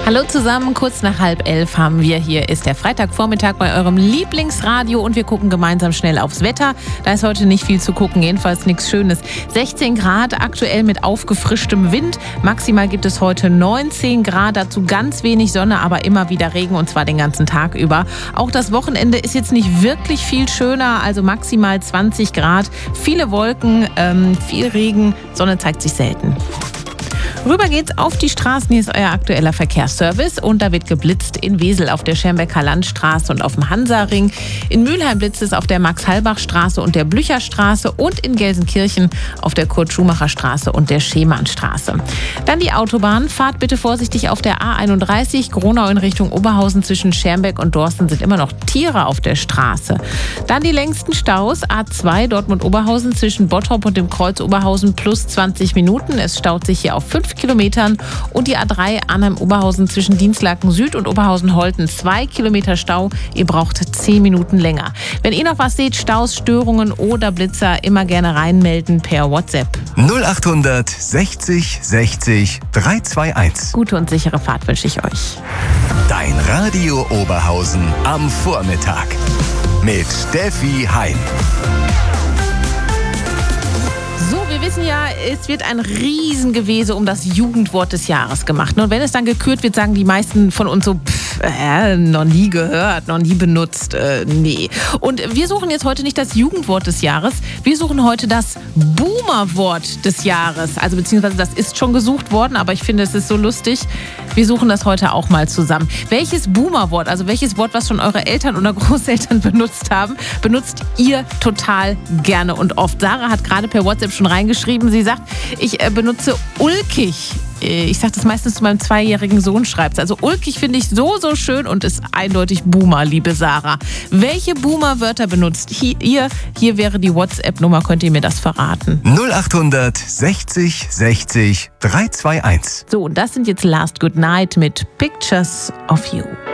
Hallo zusammen, kurz nach 10:30 haben wir. Hier ist der Freitagvormittag bei eurem Lieblingsradio und wir gucken gemeinsam schnell aufs Wetter. Da ist heute nicht viel zu gucken, jedenfalls nichts Schönes. 16 Grad aktuell mit aufgefrischtem Wind. Maximal gibt es heute 19 Grad, dazu ganz wenig Sonne, aber immer wieder Regen und zwar den ganzen Tag über. Auch das Wochenende ist jetzt nicht wirklich viel schöner, also maximal 20 Grad. Viele Wolken, viel Regen, Sonne zeigt sich selten. Rüber geht's auf die Straßen. Hier ist euer aktueller Verkehrsservice und da wird geblitzt in Wesel auf der Schermbecker Landstraße und auf dem Hansaring. In Mülheim blitzt es auf der Max-Halbach-Straße und der Blücherstraße und in Gelsenkirchen auf der Kurt-Schumacher-Straße und der Schemannstraße. Dann die Autobahn. Fahrt bitte vorsichtig auf der A31. Gronau in Richtung Oberhausen zwischen Schermbeck und Dorsten sind immer noch Tiere auf der Straße. Dann die längsten Staus. A2 Dortmund-Oberhausen zwischen Bottrop und dem Kreuz Oberhausen plus 20 Minuten. Es staut sich hier auf 5 Kilometern und die A3 Arnhem-Oberhausen zwischen Dienstlaken Süd und Oberhausen-Holten 2 Kilometer Stau. Ihr braucht 10 Minuten länger. Wenn ihr noch was seht, Staus, Störungen oder Blitzer, immer gerne reinmelden per WhatsApp. 0800 60 60 321. Gute und sichere Fahrt wünsche ich euch. Dein Radio Oberhausen am Vormittag mit Steffi Hein. So, wir wissen ja, es wird ein Riesengewese um das Jugendwort des Jahres gemacht. Und wenn es dann gekürt wird, sagen die meisten von uns so, noch nie gehört, noch nie benutzt, nee. Und wir suchen jetzt heute nicht das Jugendwort des Jahres, wir suchen heute das Boomerwort des Jahres. Also beziehungsweise das ist schon gesucht worden, aber ich finde, es ist so lustig. Wir suchen das heute auch mal zusammen. Welches Boomerwort, also welches Wort, was schon eure Eltern oder Großeltern benutzt haben, benutzt ihr total gerne und oft? Sarah hat gerade per WhatsApp schon reingeschrieben, sie sagt, ich benutze ulkig. Ich sage das meistens zu meinem 2-jährigen Sohn, schreibt. Also ulkig finde ich so schön und ist eindeutig Boomer, liebe Sarah. Welche Boomer-Wörter benutzt ihr? Hier wäre die WhatsApp-Nummer, könnt ihr mir das verraten? 0800 60 60 321. So, und das sind jetzt Last Good Night mit Pictures of You.